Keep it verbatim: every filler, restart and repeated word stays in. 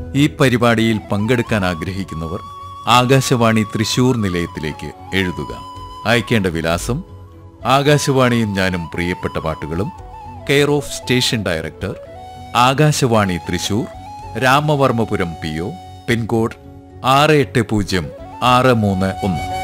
ഈ പരിപാടിയിൽ പങ്കെടുക്കാൻ ആഗ്രഹിക്കുന്നവർ ആകാശവാണി തൃശൂർ നിലയത്തിലേക്ക് എഴുതുക. അയക്കേണ്ട വിലാസം: ആകാശവാണിയും ഞാനും പ്രിയപ്പെട്ട പാട്ടുകളും, care of station director, Akashvani Thrissur, Ramavarmapuram P O, pincode ആറ് എട്ട് പൂജ്യം ആറ് മൂന്ന് ഒന്ന്.